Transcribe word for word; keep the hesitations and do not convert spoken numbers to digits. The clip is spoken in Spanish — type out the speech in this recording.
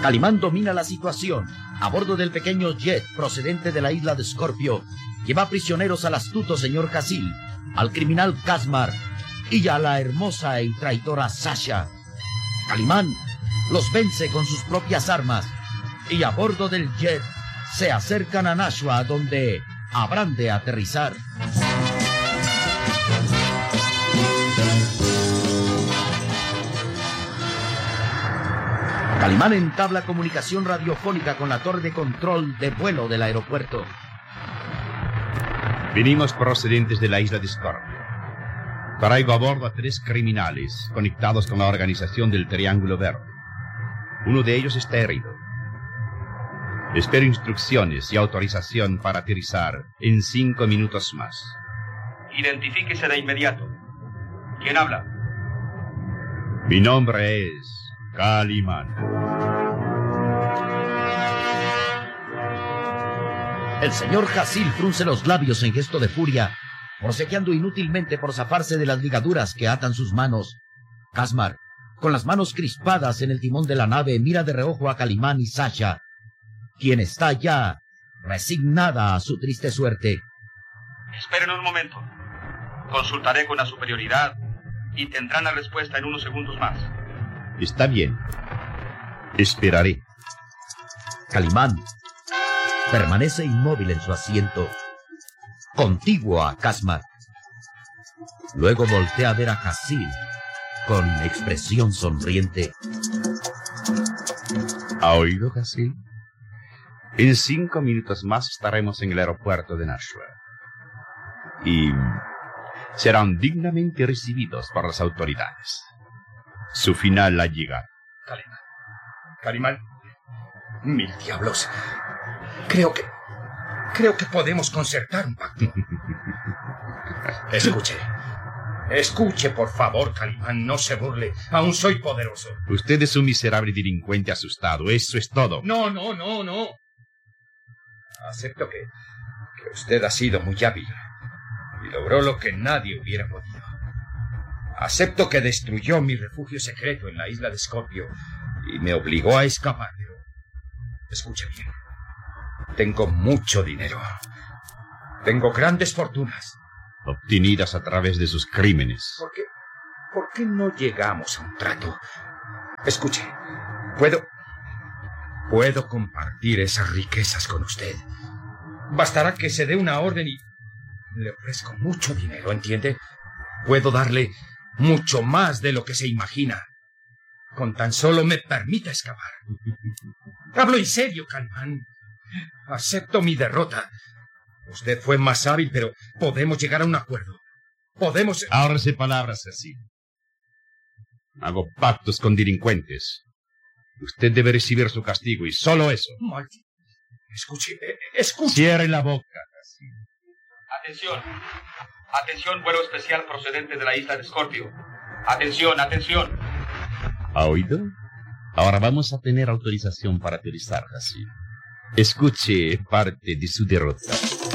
Calimán domina la situación. A bordo del pequeño jet procedente de la isla de Scorpio, lleva prisioneros al astuto señor Hasil, al criminal Casmar y a la hermosa y traidora Sasha. Calimán los vence con sus propias armas y a bordo del jet se acercan a Nashua, donde habrán de aterrizar. Calimán entabla comunicación radiofónica con la torre de control de vuelo del aeropuerto. Venimos procedentes de la isla de Scorpio. Traigo a bordo a tres criminales conectados con la organización del Triángulo Verde. Uno de ellos está herido. Espero instrucciones y autorización para aterrizar en cinco minutos más. Identifíquese de inmediato. ¿Quién habla? Mi nombre es Calimán. El señor Hasil frunce los labios en gesto de furia, forcejeando inútilmente por zafarse de las ligaduras que atan sus manos. Casmar, con las manos crispadas en el timón de la nave, mira de reojo a Calimán y Sasha, quien está ya resignada a su triste suerte. Esperen un momento. Consultaré con la superioridad y tendrán la respuesta en unos segundos más. Está bien. Esperaré. Calimán permanece inmóvil en su asiento, contiguo a Casmar. Luego voltea a ver a Hasil con expresión sonriente. ¿Ha oído, Hasil? En cinco minutos más estaremos en el aeropuerto de Nashua. Y serán dignamente recibidos por las autoridades. Su final ha llegado. Calimán. Calimán. Mil diablos. Creo que... Creo que podemos concertar un pacto. Escuche. Escuche, por favor, Calimán. No se burle. Aún soy poderoso. Usted es un miserable delincuente asustado. Eso es todo. No, no, no, no. Acepto que... que usted ha sido muy hábil y logró lo que nadie hubiera podido. Acepto que destruyó mi refugio secreto en la isla de Scorpio y me obligó a escapar, pero... escuche bien. Tengo mucho dinero. Tengo grandes fortunas. Obtenidas a través de sus crímenes. ¿Por qué? ¿Por qué no llegamos a un trato? Escuche, puedo... puedo compartir esas riquezas con usted. Bastará que se dé una orden y... le ofrezco mucho dinero, ¿entiende? Puedo darle mucho más de lo que se imagina. Con tan solo me permita escapar. Hablo en serio, Calimán. Acepto mi derrota. Usted fue más hábil, pero podemos llegar a un acuerdo. Podemos... Ahórrese palabras así. Hago pactos con delincuentes. Usted debe recibir su castigo y solo eso. Maldito. Escuche, eh, escuche. Cierre la boca. Así. Atención. Atención, vuelo especial procedente de la isla de Scorpio. Atención, atención. ¿Ha oído? Ahora vamos a tener autorización para aterrizar, así. Escuche parte de su derrota.